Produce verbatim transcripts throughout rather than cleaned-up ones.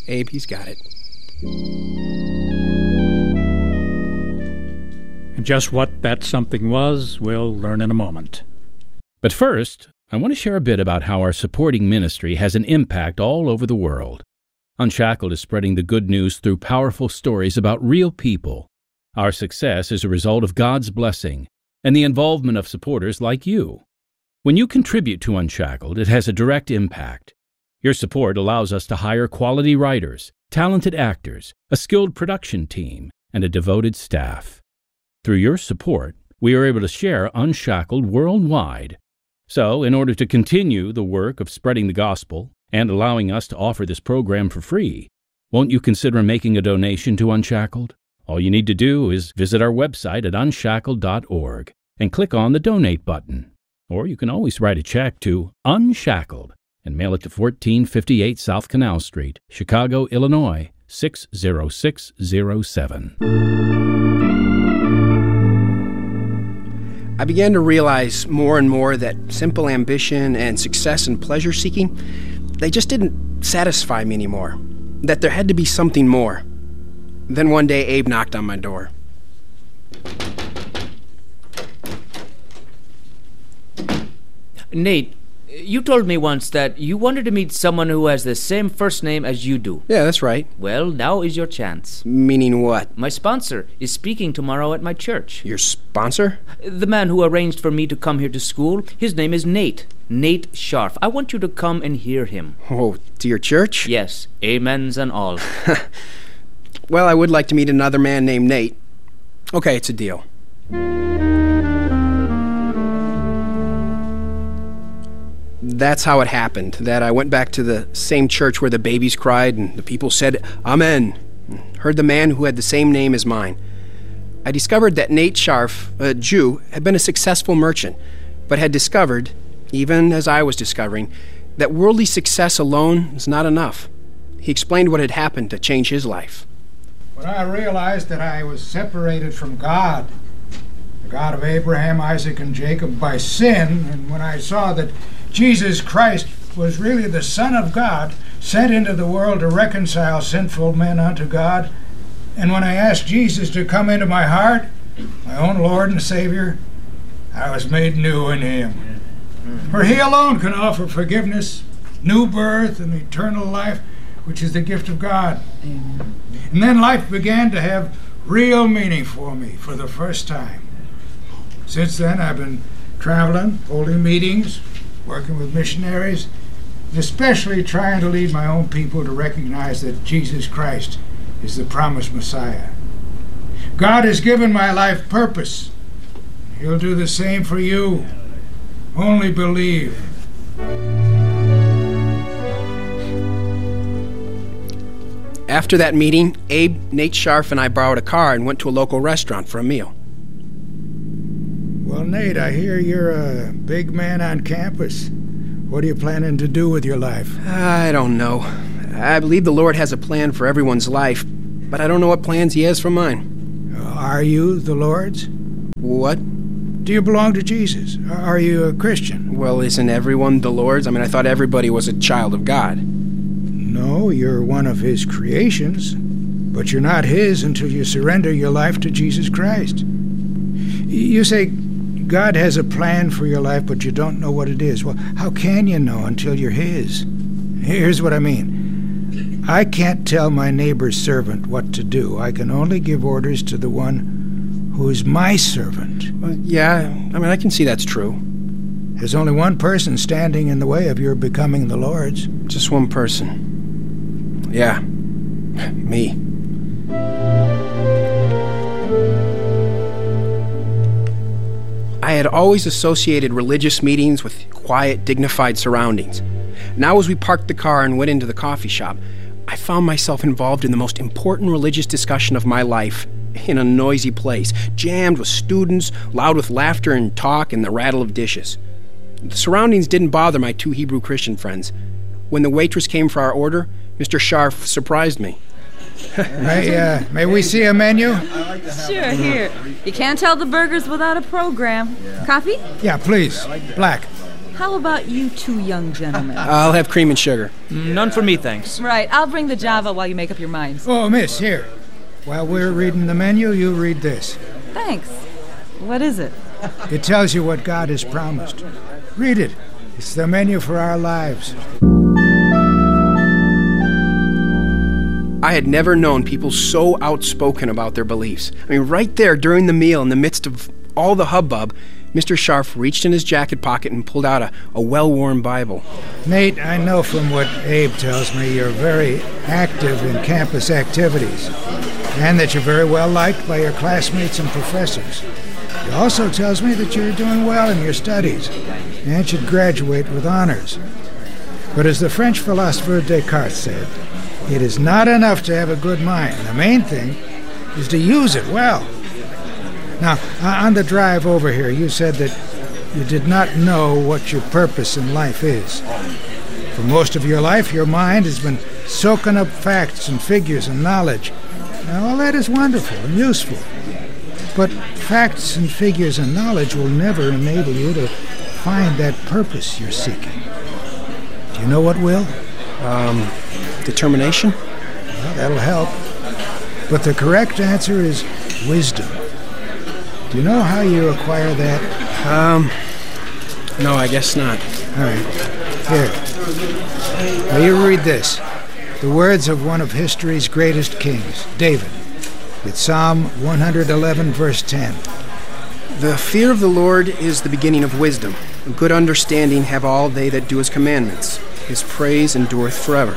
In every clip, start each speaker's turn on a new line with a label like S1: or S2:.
S1: Abe, he's got it.
S2: And just what that something was, we'll learn in a moment.
S3: But first, I want to share a bit about how our supporting ministry has an impact all over the world. Unshackled is spreading the good news through powerful stories about real people. Our success is a result of God's blessing and the involvement of supporters like you. When you contribute to Unshackled, it has a direct impact. Your support allows us to hire quality writers, talented actors, a skilled production team, and a devoted staff. Through your support, we are able to share Unshackled worldwide. So, in order to continue the work of spreading the gospel and allowing us to offer this program for free, won't you consider making a donation to Unshackled? All you need to do is visit our website at unshackled dot org and click on the Donate button. Or you can always write a check to Unshackled and mail it to fourteen fifty-eight South Canal Street, Chicago, Illinois, six zero six zero seven.
S1: I began to realize more and more that simple ambition and success and pleasure-seeking, they just didn't satisfy me anymore. That there had to be something more. Then one day, Abe knocked on my door.
S4: Nate, you told me once that you wanted to meet someone who has the same first name as you do.
S1: Yeah, that's right.
S4: Well, now is your chance.
S1: Meaning what?
S4: My sponsor is speaking tomorrow at my church.
S1: Your sponsor?
S4: The man who arranged for me to come here to school, his name is Nate. Nate Scharf. I want you to come and hear him.
S1: Oh, to your church?
S4: Yes, amens and all.
S1: Well, I would like to meet another man named Nate. Okay, it's a deal. That's how it happened, that I went back to the same church where the babies cried and the people said, Amen. Heard the man who had the same name as mine. I discovered that Nate Scharf, a Jew, had been a successful merchant, but had discovered, even as I was discovering, that worldly success alone is not enough. He explained what had happened to change his life.
S5: When I realized that I was separated from God, the God of Abraham, Isaac, and Jacob, by sin, and when I saw that Jesus Christ was really the Son of God, sent into the world to reconcile sinful men unto God, and when I asked Jesus to come into my heart, my own Lord and Savior, I was made new in Him. For He alone can offer forgiveness, new birth, and eternal life, which is the gift of God. Amen. And then life began to have real meaning for me for the first time. Since then, I've been traveling, holding meetings, working with missionaries, and especially trying to lead my own people to recognize that Jesus Christ is the promised Messiah. God has given my life purpose. He'll do the same for you. Only believe.
S1: After that meeting, Abe, Nate Scharf, and I borrowed a car and went to a local restaurant for a meal.
S5: Well, Nate, I hear you're a big man on campus. What are you planning to do with your life?
S1: I don't know. I believe the Lord has a plan for everyone's life, but I don't know what plans He has for mine.
S5: Uh, are you the Lord's?
S1: What?
S5: Do you belong to Jesus? Are you a Christian?
S1: Well, isn't everyone the Lord's? I mean, I thought everybody was a child of God.
S5: No, you're one of His creations, but you're not His until you surrender your life to Jesus Christ. You say God has a plan for your life, but you don't know what it is. Well, how can you know until you're His? Here's what I mean. I can't tell my neighbor's servant what to do. I can only give orders to the one who is my servant.
S1: Well, yeah, I mean, I can see that's true.
S5: There's only one person standing in the way of your becoming the Lord's.
S1: Just one person. Yeah, me. I had always associated religious meetings with quiet, dignified surroundings. Now as we parked the car and went into the coffee shop, I found myself involved in the most important religious discussion of my life in a noisy place, jammed with students, loud with laughter and talk and the rattle of dishes. The surroundings didn't bother my two Hebrew Christian friends. When the waitress came for our order, Mister Scharf surprised me.
S5: may, uh, may we see a menu?
S6: Sure, here. You can't tell the burgers without a program. Coffee?
S5: Yeah, please. Black.
S6: How about you two young gentlemen?
S1: I'll have cream and sugar.
S4: None for me, thanks.
S6: Right, I'll bring the Java while you make up your minds.
S5: Oh, miss, here. While we're reading the menu, you read this.
S6: Thanks. What is it?
S5: It tells you what God has promised. Read it. It's the menu for our lives.
S1: I had never known people so outspoken about their beliefs. I mean, right there during the meal, in the midst of all the hubbub, Mister Scharf reached in his jacket pocket and pulled out a, a well-worn Bible.
S5: Nate, I know from what Abe tells me you're very active in campus activities, and that you're very well liked by your classmates and professors. He also tells me that you're doing well in your studies and should graduate with honors. But as the French philosopher Descartes said, it is not enough to have a good mind. The main thing is to use it well. Now, on the drive over here, you said that you did not know what your purpose in life is. For most of your life, your mind has been soaking up facts and figures and knowledge. Now, all that is wonderful and useful. But facts and figures and knowledge will never enable you to find that purpose you're seeking. Do you know what will?
S1: Um, determination?
S5: Well, that'll help. But the correct answer is wisdom. Do you know how you acquire that?
S1: Um, no, I guess not.
S5: All right. Here. Now you read this. The words of one of history's greatest kings, David. It's Psalm one eleven, verse ten.
S1: The fear of the Lord is the beginning of wisdom. A good understanding have all they that do his commandments. His praise endureth forever.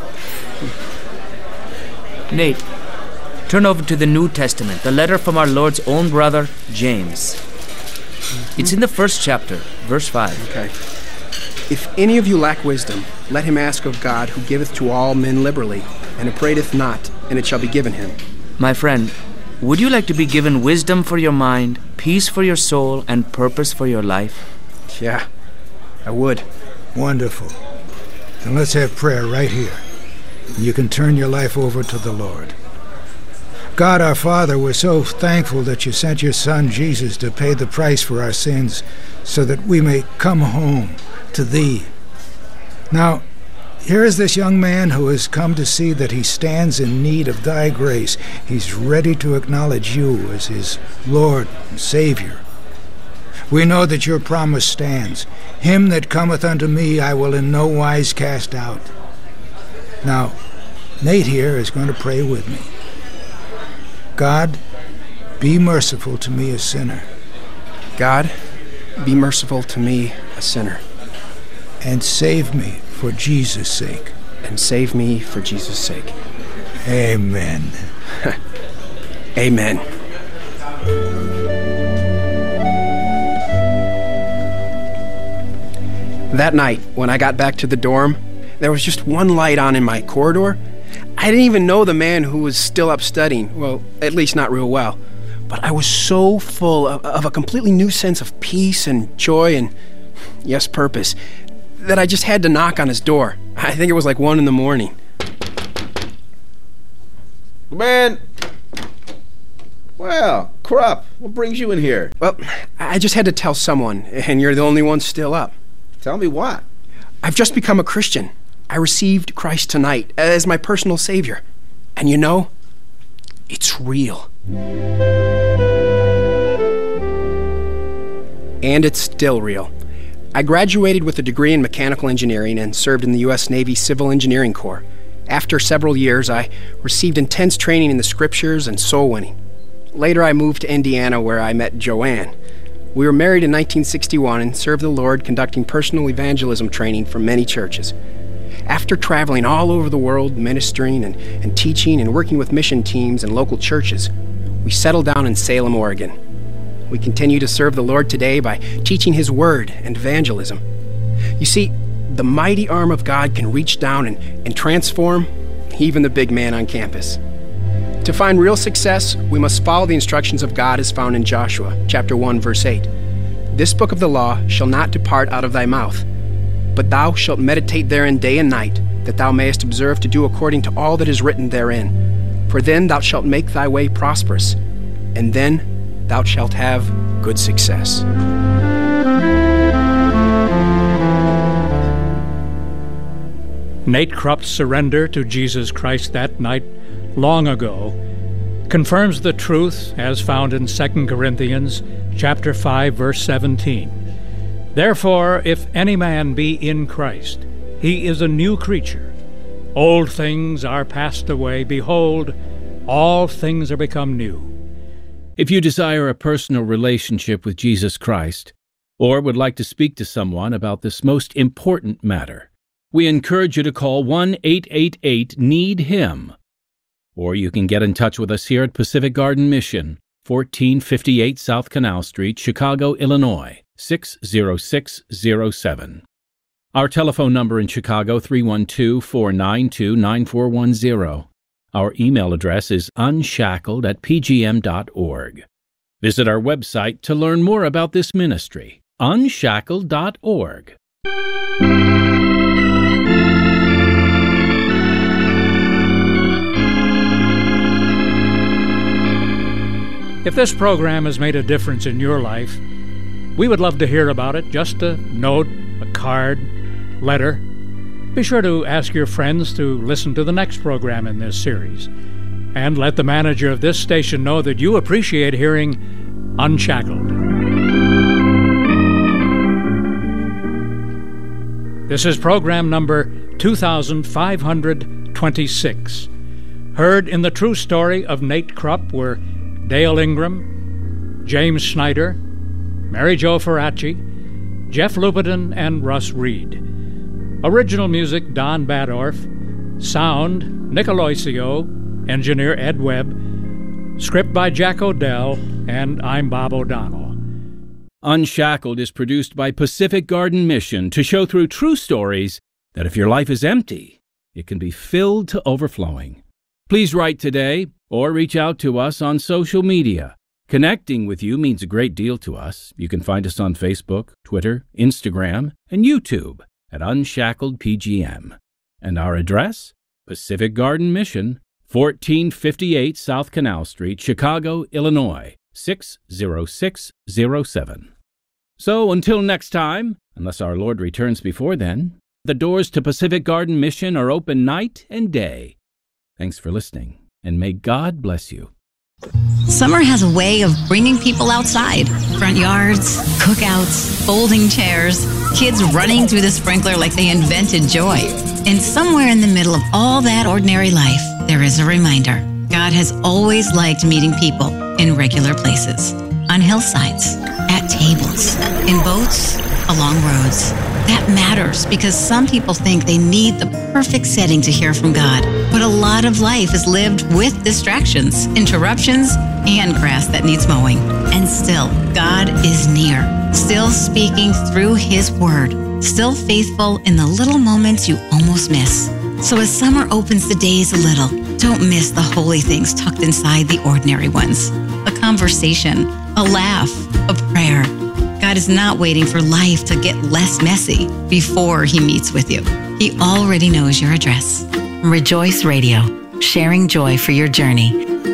S4: Nate, turn over to the New Testament, the letter from our Lord's own brother, James. It's in the first chapter, verse five.
S1: Okay. If any of you lack wisdom, let him ask of God, who giveth to all men liberally, and upbraideth not, and it shall be given him.
S4: My friend, would you like to be given wisdom for your mind, peace for your soul, and purpose for your life?
S1: Yeah, I would.
S5: Wonderful. Then let's have prayer right here. You can turn your life over to the Lord. God, our Father, we're so thankful that you sent your Son, Jesus, to pay the price for our sins so that we may come home to Thee. Now, here is this young man who has come to see that he stands in need of Thy grace. He's ready to acknowledge You as his Lord and Savior. We know that Your promise stands. Him that cometh unto me I will in no wise cast out. Now, Nate here is going to pray with me. God, be merciful to me, a sinner.
S1: God, be merciful to me, a sinner.
S5: And save me for Jesus' sake.
S1: And save me for Jesus' sake.
S5: Amen.
S1: Amen. That night, when I got back to the dorm, there was just one light on in my corridor. I didn't even know the man who was still up studying. Well, at least not real well. But I was so full of, of a completely new sense of peace and joy and, yes, purpose, that I just had to knock on his door. I think it was like one in the morning.
S7: Man! Well, Krupp, what brings you in here?
S1: Well, I just had to tell someone, and you're the only one still up.
S7: Tell me what?
S1: I've just become a Christian. I received Christ tonight as my personal Savior. And you know, it's real. And it's still real. I graduated with a degree in mechanical engineering and served in the U S Navy Civil Engineering Corps. After several years, I received intense training in the scriptures and soul winning. Later, I moved to Indiana, where I met Joanne. We were married in nineteen sixty-one and served the Lord conducting personal evangelism training for many churches. After traveling all over the world, ministering and, and teaching and working with mission teams and local churches, we settled down in Salem, Oregon. We continue to serve the Lord today by teaching His Word and evangelism. You see, the mighty arm of God can reach down and, and transform even the big man on campus. To find real success, we must follow the instructions of God as found in Joshua, chapter one, verse eight. This book of the law shall not depart out of thy mouth, but thou shalt meditate therein day and night, that thou mayest observe to do according to all that is written therein. For then thou shalt make thy way prosperous, and then thou shalt have good success.
S2: Nate Krupp's surrender to Jesus Christ that night, long ago, confirms the truth as found in Second Corinthians chapter five, verse seventeen. Therefore, if any man be in Christ, he is a new creature. Old things are passed away. Behold, all things are become new.
S3: If you desire a personal relationship with Jesus Christ, or would like to speak to someone about this most important matter, we encourage you to call one eight eight eight need him. Or you can get in touch with us here at Pacific Garden Mission, fourteen fifty-eight South Canal Street, Chicago, Illinois, six zero six zero seven. Our telephone number in Chicago, three one two, four nine two, nine four one zero. Our email address is unshackled at p g m dot org. Visit our website to learn more about this ministry, unshackled dot org.
S2: If this program has made a difference in your life, we would love to hear about it. Just a note, a card, letter. Be sure to ask your friends to listen to the next program in this series. And let the manager of this station know that you appreciate hearing Unshackled. This is program number two thousand five hundred twenty-six. Heard in the true story of Nate Krupp were Dale Ingram, James Schneider, Mary Jo Ferracci, Jeff Lupetin, and Russ Reed. Original music, Don Badorf. Sound, Nick Aloisio. Engineer, Ed Webb. Script by Jack Odell. And I'm Bob O'Donnell.
S3: Unshackled is produced by Pacific Garden Mission to show through true stories that if your life is empty, it can be filled to overflowing. Please write today or reach out to us on social media. Connecting with you means a great deal to us. You can find us on Facebook, Twitter, Instagram, and YouTube at Unshackled P G M. And our address? Pacific Garden Mission, fourteen fifty-eight South Canal Street, Chicago, Illinois, six zero six zero seven. So until next time, unless our Lord returns before then, the doors to Pacific Garden Mission are open night and day. Thanks for listening, and may God bless you.
S8: Summer has a way of bringing people outside. Front yards, cookouts, folding chairs, kids running through the sprinkler like they invented joy. And somewhere in the middle of all that ordinary life, there is a reminder. God has always liked meeting people in regular places, on hillsides, at tables, in boats, along roads. That matters because some people think they need the perfect setting to hear from God. But a lot of life is lived with distractions, interruptions, and grass that needs mowing. And still, God is near, still speaking through His Word, still faithful in the little moments you almost miss. So as summer opens the days a little, don't miss the holy things tucked inside the ordinary ones. A conversation, a laugh, a prayer. God is not waiting for life to get less messy before He meets with you. He already knows your address. Rejoice Radio, sharing joy for your journey.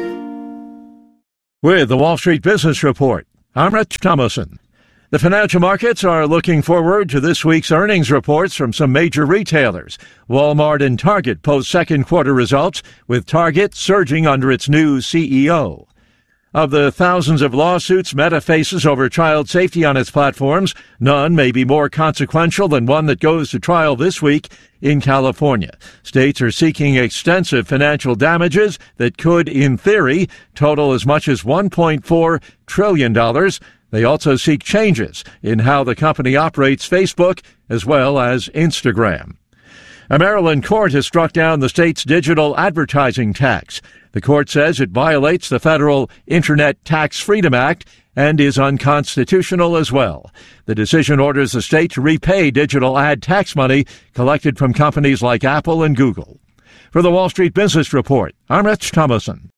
S9: With the Wall Street Business Report, I'm Rich Thomason. The financial markets are looking forward to this week's earnings reports from some major retailers. Walmart and Target post second quarter results, with Target surging under its new C E O. Of the thousands of lawsuits Meta faces over child safety on its platforms, none may be more consequential than one that goes to trial this week in California. States are seeking extensive financial damages that could, in theory, total as much as one point four trillion dollars. They also seek changes in how the company operates Facebook as well as Instagram. A Maryland court has struck down the state's digital advertising tax. The court says it violates the federal Internet Tax Freedom Act and is unconstitutional as well. The decision orders the state to repay digital ad tax money collected from companies like Apple and Google. For the Wall Street Business Report, I'm Rich Thomason.